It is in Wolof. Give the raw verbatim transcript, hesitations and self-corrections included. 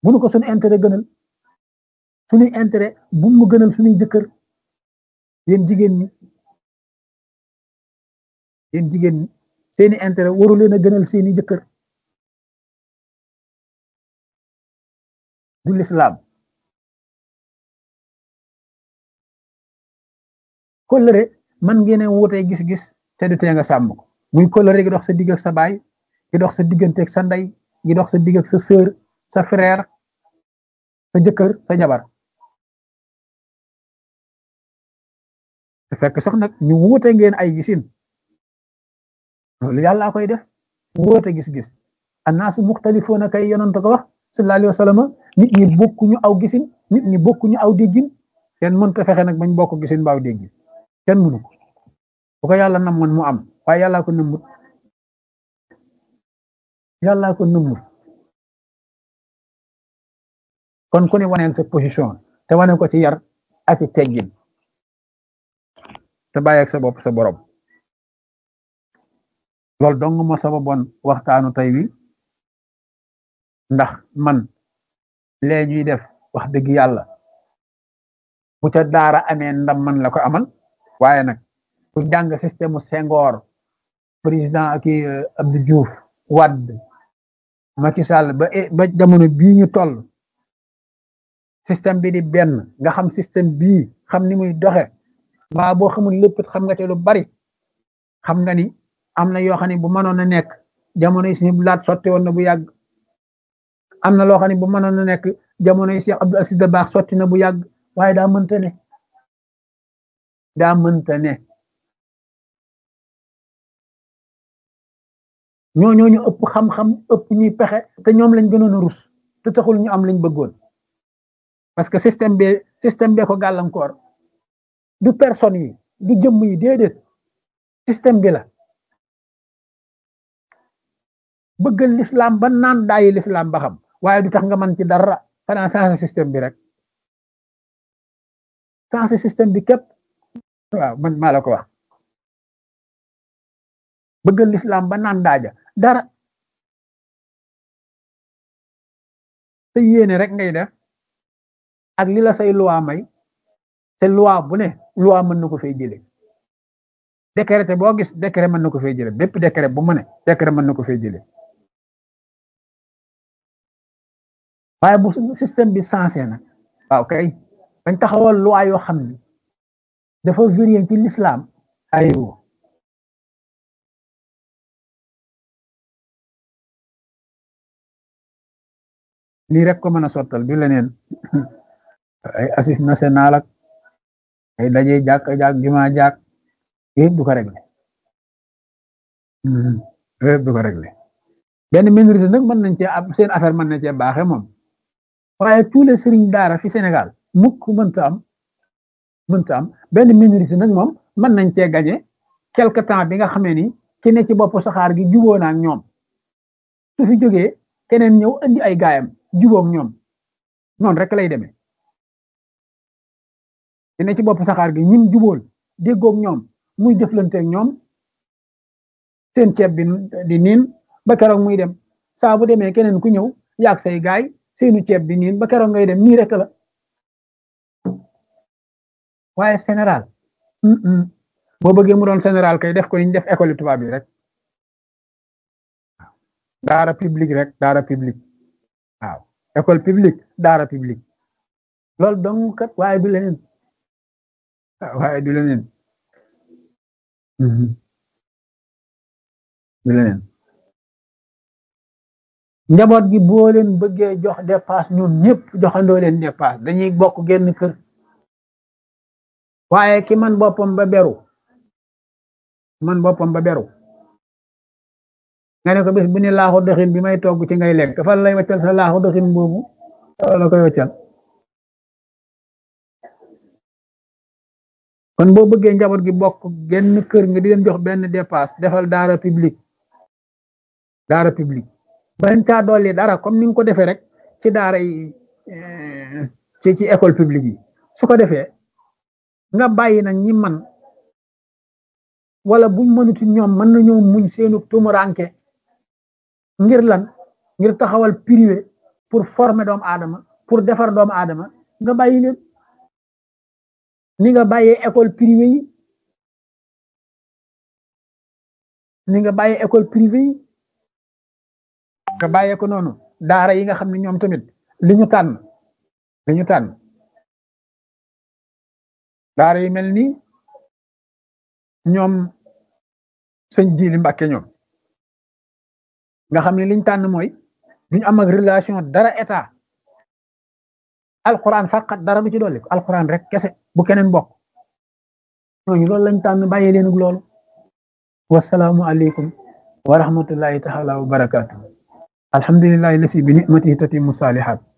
bu nu ko suñu intérêt gënal suñuy intérêt bu mu gënal suñuy jëkkër yéen jigéen ñi yéen jigéen ñi seeni intérêt waru leen a gënal seeni jëkkër du lislaam kóllëre man ngeen a wutee gis-gis te du tee nga sàmm ko muy kóllëre gi dox sa digg ak sa baay gi dox sa digganteeg sa ndey gi dox sa digg ak sa sœur sa frère sa jëkkër sa jabar te fekk sax nag ñu wuute ngeen ay gisin loolu yàllaa koy def wuute gis-gis annaasu muxtalifuuna kay yonent ko wax sallallahu alayhi wa sallam nit ñi bokkuñu aw gisin nit ñi bokkuñu aw déggin kenn mënta fexe nag bañ bokk gisin baaw déggin kenn mënu ko bu ko yàlla namoon mu am waaye yàllaa ko nëmmut yàllaa ko nëmmut kon ku ne waneel sa position te wane ko ci yar ak ci teggin te bàyyi ak sa bopp sa borom loolu dong moo sababoon waxtaanu tey wi ndax man lee ñuy def wax dëgg yàlla bu ca daara amee ndam man la ko amal waaye nag ku jàng système Senghor président ak Abdou Diouf Wade Macky Sall ba ba jamono bii ñu toll système bi di benn nga xam système bii xam ni muy doxe waa boo xamul lépp xam nga te lu bari xam nga ni am na yoo xam ne bu mënoon a nekk jamono yi suñu laat sotti woon na bu yàgg am na loo xam ne bu mënoon a nekk jamono yi Cheikh Abdou Aziz Dabakh sotti na bu yàgg waaye daa mënta ne daa mënta ne ñoo ñooñu ëpp xam-xam ëpp ñuy pexe te ñoom lañ gënoon a rus te taxul ñu am lañ bëggoon parce que système bi système bee ko gàllankoor du personne yi du jëmm yi déedéet système bi la bëggal l'islam ba naan daayi l'islam ba xam waaye du tax nga mën ci dara xanaa sensé système bi rek sensé système bi képp waaw man maa la ko wax bëggal l'islam ba naan daaja dara sa yéene rek ngay def ak li la say loi may te loi bu ne loi mën na ko fay jële décret boo gis décret mën na ko fay jële bépp décret bu mu ne décret mën na ko fay jële waaye bu système bi sensé na waaw kay bañ taxawal loi yoo xam ni dafa vérifié ci l'islam ayo lii rek ko mën a sottal du leneen ay assise national ak ay daje jàkk jàkk juma jàkk yëpp du ko réglé yëpp du ko réglé benn minorité nag mën nañ cee am seen affaire mën na cee baaxe moom waaye tous les sëriñ daara fi Sénégal mukk mënta am mënta am benn minorité nag moom mën nañ cee gañe quelque temps bi nga xamee ni ki ne ci bopp saxaar gi juboo na ak ñoom su fi jógee keneen ñëw andi ay gaayam jubóog ñoom noonu rek lay demee ki ne ci bopp saxaar gi ñim jubóol déggoog ñoom muy jëflanteeg ñoom seen ceeb bi di niin ba keroog muy dem saa bu demee keneen ku ñëw yaag say gaay seenu ceeb di niin ba keroog ngay dem nii rek la waaye général boo bëggee mu doon général kay def ko ni ñu def école tubaab bi rek daara publique rek daara publique waaw école publique daara publique loolu dong kat waaye du leneen waaye du leneen du leneen njaboot gi boo leen bëggee jox dépasse ñun ñëpp joxandoo leen dépasse dañuy bokk genn kër waaye ki man boppam ba beru man boppam ba beru nga ne ko bés bu ne laaxu doxin bi may togg ci ngay lekk fan lay waccal sa laaxu doxin boobu la koy waccal kon boo bëggee njaboot gi bokk genn kër nga di leen jox benn dépasse defal daara publique daara publique bañ caa dolli dara comme ni nga ko defee rek ci daara yi ci ci école publique yi su ko defee nga bàyyi nag ñi man wala buñ mënuti ñoom mën nañoo muñ seenu tumuranke ngir lan ngir taxawal privé pour former doomu aadama pour defar doomu aadama nga bàyyi leen ni nga bàyyee école privée yi ni nga bàyyee école privée yi nga bàyyee ko noonu daara yi nga xam ne ñoom tamit li ñu tànn li ñu tànn daara yi mel ni ñoom sëñ Jili Mbàkke ñoom nga xam ne liñ tànn mooy duñu am ak relation dara état alquran faqat dara du ci dolli ko alquran rek kese bu keneen bokk ñooñu loolu lañ tànn bàyyi leen ak loolu wasalaamu aleykum wa rahmatullahi taala wa barakaatu alhamdulillahi lasi bi nicmatihi tatimu salihat